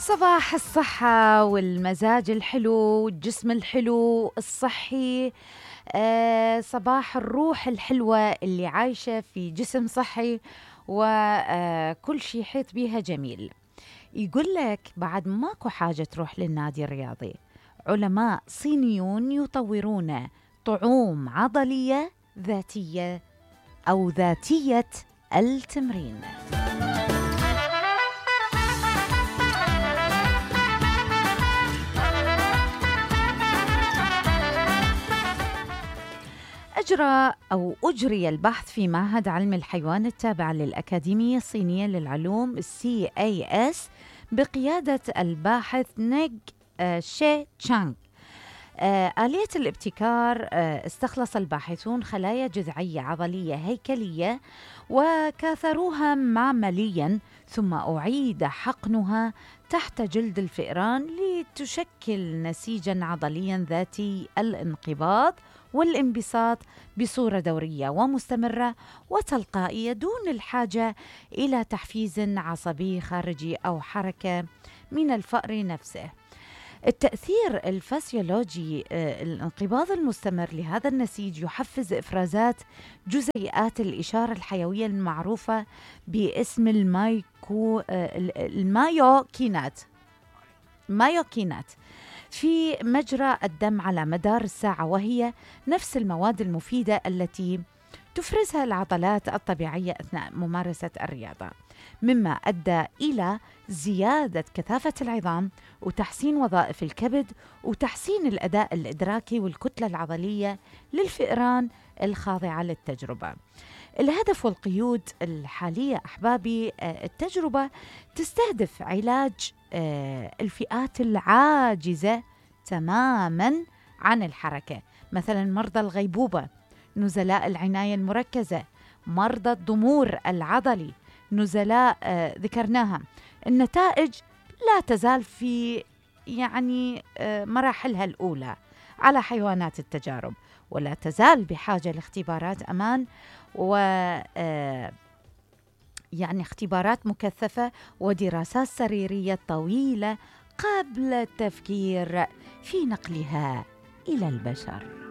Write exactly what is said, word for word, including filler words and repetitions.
صباح الصحة والمزاج الحلو والجسم الحلو الصحي. آه صباح الروح الحلوة اللي عايشة في جسم صحي وكل شيء يحيط بيها جميل. يقول لك بعد ماكو حاجة تروح للنادي الرياضي، علماء صينيون يطورون طعوم عضلية ذاتية أو ذاتية التمرين. أجرى أو أجري البحث في معهد علم الحيوان التابع للأكاديمية الصينية للعلوم سي إيه إس بقيادة الباحث نيغ آه شي تشانغ. آه آلية الابتكار آه استخلص الباحثون خلايا جذعية عضلية هيكلية وكاثروها معمليا، ثم أعيد حقنها تحت جلد الفئران لتشكل نسيجا عضليا ذاتي الانقباض والانبساط بصورة دورية ومستمرة وتلقائية دون الحاجة إلى تحفيز عصبي خارجي أو حركة من الفأر نفسه. التأثير الفسيولوجي آه، الانقباض المستمر لهذا النسيج يحفز إفرازات جزيئات الإشارة الحيوية المعروفة باسم المايكو آه، المايوكينات مايوكينات في مجرى الدم على مدار الساعة، وهي نفس المواد المفيدة التي تفرزها العضلات الطبيعية أثناء ممارسة الرياضة، مما أدى إلى زيادة كثافة العظام وتحسين وظائف الكبد وتحسين الأداء الإدراكي والكتلة العضلية للفئران الخاضعة للتجربة. الهدف والقيود الحالية أحبابي، التجربة تستهدف علاج الفئات العاجزة تماماً عن الحركة، مثلاً مرضى الغيبوبة، نزلاء العناية المركزة، مرضى الضمور العضلي، نزلاء آه ذكرناها. النتائج لا تزال في يعني آه مراحلها الأولى على حيوانات التجارب، ولا تزال بحاجة لاختبارات أمان و آه يعني اختبارات مكثفة ودراسات سريرية طويلة قبل التفكير في نقلها إلى البشر.